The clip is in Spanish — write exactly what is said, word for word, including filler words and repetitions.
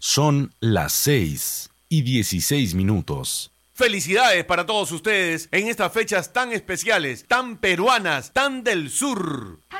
Son las seis y dieciséis minutos. Felicidades para todos ustedes en estas fechas tan especiales, tan peruanas, tan del sur.